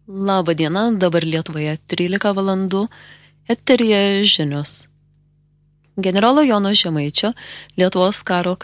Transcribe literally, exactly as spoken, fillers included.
Labą dieną, dabar Lietuvoje trylika valandų, eteryje žinios. Generolo Jono Žemaičio, Lietuvos karo